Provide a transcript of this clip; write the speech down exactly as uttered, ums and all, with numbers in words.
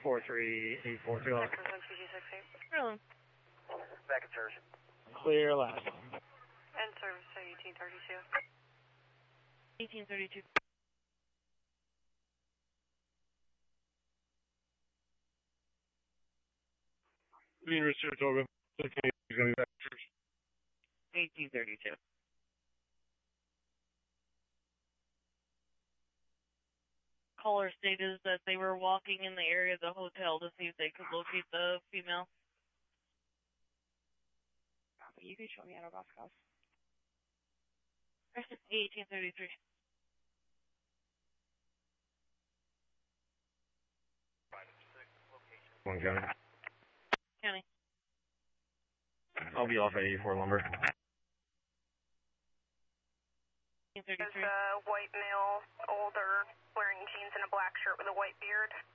four three eight four two. Texas one two two six eight. Really? Back in service. Clear last one. And service eighteen thirty-two. eighteen thirty-two. Green Richard Saratoga. He's going to be back in service. eighteen thirty-two. Caller stated that they were walking in the area of the hotel to see if they could locate the female. Copy. You can show me out of Bosco. eighteen thirty-three. One county. County. I'll be off at eighty-four lumber. eighteen There's thirty-three. a white male, older, wearing jeans and a black shirt with a white beard.